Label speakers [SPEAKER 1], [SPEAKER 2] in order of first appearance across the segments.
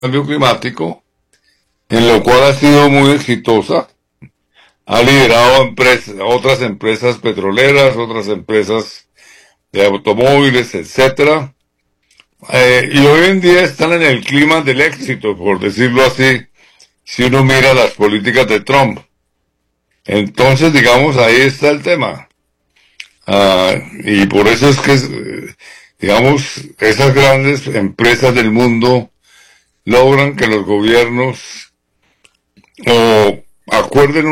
[SPEAKER 1] cambio climático, en lo cual ha sido muy exitosa. Ha liderado otras empresas petroleras, otras empresas de automóviles, etcétera. Y hoy en día están en el clima del éxito, por decirlo así, si uno mira las políticas de Trump. Entonces, digamos, ahí está el tema. Y por eso es que, digamos, esas grandes empresas del mundo logran que los gobiernos acuerden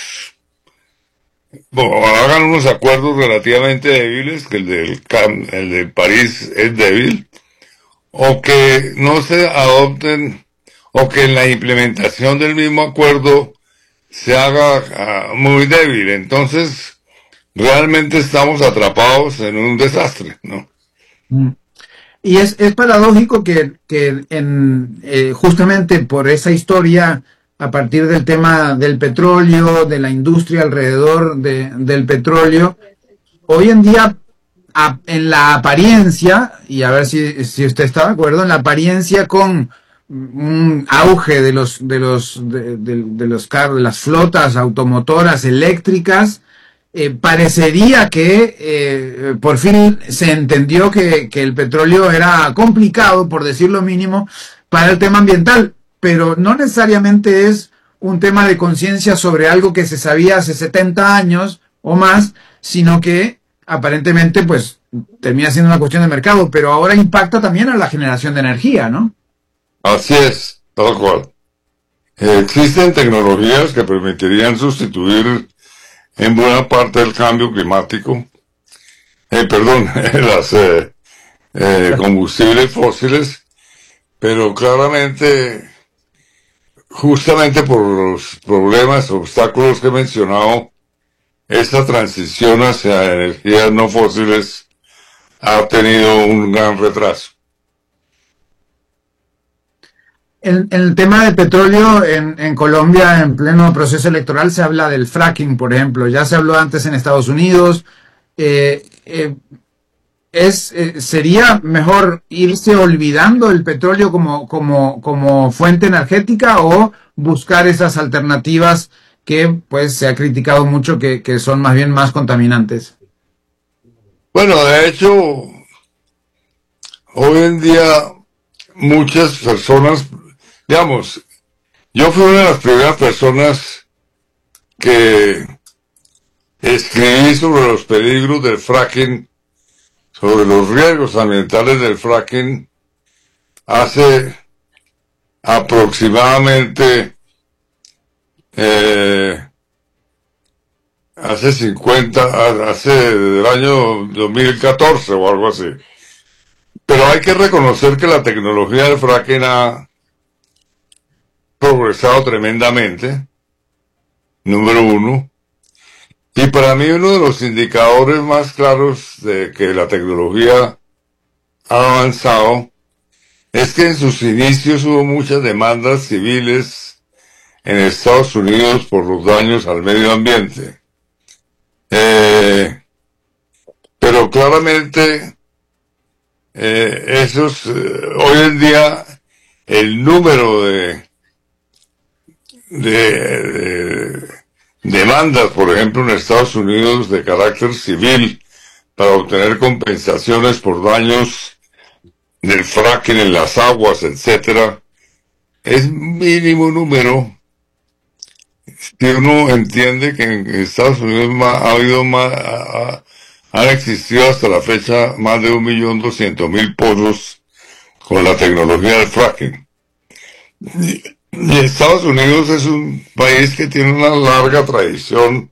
[SPEAKER 1] o hagan unos acuerdos relativamente débiles, que el de París es débil, o que no se adopten, o que en la implementación del mismo acuerdo se haga muy débil. Entonces, realmente estamos atrapados en un desastre, ¿no?
[SPEAKER 2] Y es paradójico que justamente por esa historia, a partir del tema del petróleo, de la industria alrededor del petróleo, hoy en día, en la apariencia, y a ver si usted está de acuerdo, en la apariencia con un auge de las flotas automotoras eléctricas, parecería que por fin se entendió que el petróleo era complicado, por decir lo mínimo, para el tema ambiental, pero no necesariamente es un tema de conciencia sobre algo que se sabía hace 70 años o más, sino que aparentemente pues termina siendo una cuestión de mercado, pero ahora impacta también a la generación de energía, ¿no?
[SPEAKER 1] Así es, tal cual. Existen tecnologías que permitirían sustituir en buena parte del cambio climático, las combustibles fósiles, pero claramente, justamente por los problemas, obstáculos que he mencionado, esta transición hacia energías no fósiles ha tenido un gran retraso.
[SPEAKER 2] En el tema del petróleo, en Colombia, en pleno proceso electoral, se habla del fracking, por ejemplo. Ya se habló antes en Estados Unidos. ¿Sería mejor irse olvidando el petróleo como fuente energética o buscar esas alternativas que pues se ha criticado mucho que son más bien más contaminantes?
[SPEAKER 1] Bueno, de hecho, hoy en día muchas personas, digamos, yo fui una de las primeras personas que escribí sobre los peligros del fracking, sobre los riesgos ambientales del fracking, hace aproximadamente hace del año 2014 o algo así. Pero hay que reconocer que la tecnología del fracking ha progresado tremendamente, número uno. Y para mí uno de los indicadores más claros de que la tecnología ha avanzado es que en sus inicios hubo muchas demandas civiles en Estados Unidos por los daños al medio ambiente. Pero claramente hoy en día el número de demandas, por ejemplo, en Estados Unidos de carácter civil para obtener compensaciones por daños del fracking en las aguas, etcétera, es mínimo número. Si uno entiende que en Estados Unidos han existido hasta la fecha más de 1.200.000 pozos con la tecnología del fracking. Y Estados Unidos es un país que tiene una larga tradición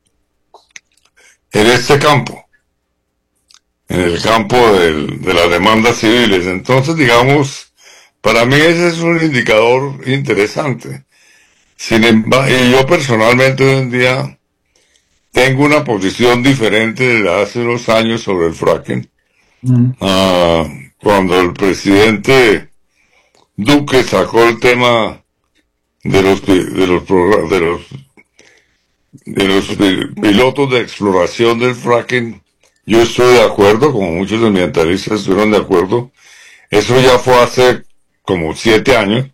[SPEAKER 1] en este campo, en el campo de las demandas civiles. Entonces, digamos, para mí ese es un indicador interesante. Sin embargo, y yo personalmente hoy en día tengo una posición diferente de hace unos años sobre el fracking. Cuando el presidente Duque sacó el tema de los pilotos de exploración del fracking, yo estoy de acuerdo, como muchos ambientalistas estuvieron de acuerdo. Eso ya fue hace como 7 años,